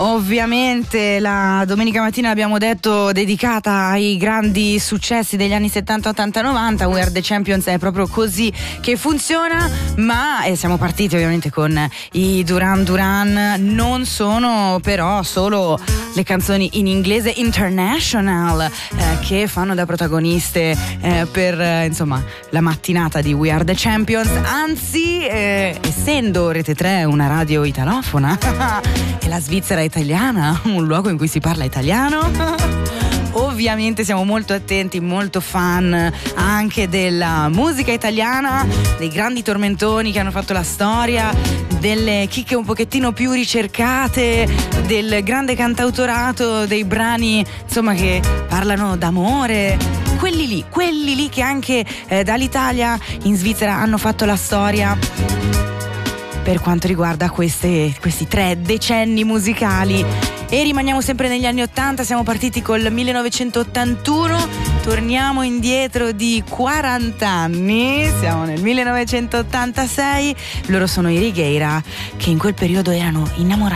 Ovviamente la domenica mattina, abbiamo detto, dedicata ai grandi successi degli anni 70, 80, 90. We Are The Champions è proprio così che funziona, ma siamo partiti ovviamente con i Duran Duran. Non sono però solo le canzoni in inglese international che fanno da protagoniste per insomma la mattinata di We Are The Champions, anzi essendo Rete 3 una radio italofona e la Svizzera italiana un luogo in cui si parla italiano, ovviamente siamo molto attenti, molto fan anche della musica italiana, dei grandi tormentoni che hanno fatto la storia, delle chicche un pochettino più ricercate, del grande cantautorato, dei brani insomma che parlano d'amore, quelli lì che anche dall'Italia in Svizzera hanno fatto la storia per quanto riguarda questi 3 decenni musicali. E rimaniamo sempre negli anni 80, siamo partiti col 1981, torniamo indietro di 40 anni, siamo nel 1986, loro sono i Righeira, che in quel periodo erano innamorati